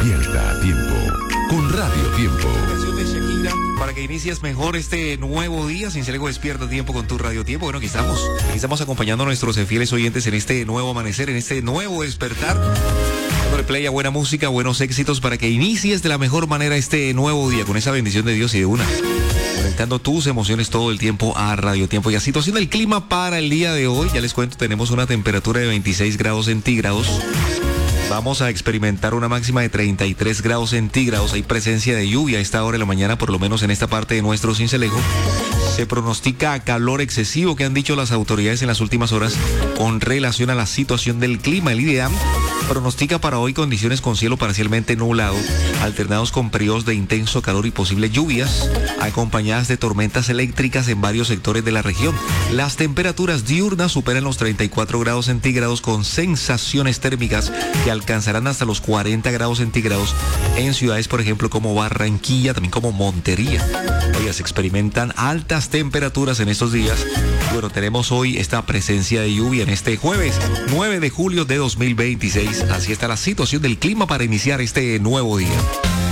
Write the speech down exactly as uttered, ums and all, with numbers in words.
Despierta a tiempo con Radio Tiempo. Canción de Shakira para que inicies mejor este nuevo día. Sincero, despierta a tiempo con tu Radio Tiempo. Bueno, aquí estamos. Aquí estamos acompañando a nuestros fieles oyentes en este nuevo amanecer, en este nuevo despertar. Dándole play a buena música, buenos éxitos para que inicies de la mejor manera este nuevo día con esa bendición de Dios y de una. Conectando tus emociones todo el tiempo a Radio Tiempo. Y a situación del clima para el día de hoy, ya les cuento, tenemos una temperatura de veintiséis grados centígrados. Vamos a experimentar una máxima de treinta y tres grados centígrados. Hay presencia de lluvia a esta hora de la mañana, por lo menos en esta parte de nuestro Sincelejo. Se pronostica calor excesivo que han dicho las autoridades en las últimas horas con relación a la situación del clima. El IDEAM pronostica para hoy condiciones con cielo parcialmente nublado, alternados con periodos de intenso calor y posibles lluvias, acompañadas de tormentas eléctricas en varios sectores de la región. Las temperaturas diurnas superan los treinta y cuatro grados centígrados con sensaciones térmicas que alcanzarán hasta los cuarenta grados centígrados en ciudades, por ejemplo, como Barranquilla, también como Montería. Oiga, se experimentan altas temperaturas en estos días. Bueno, tenemos hoy esta presencia de lluvia en este jueves nueve de julio de dos mil veintiséis. Así está la situación del clima para iniciar este nuevo día.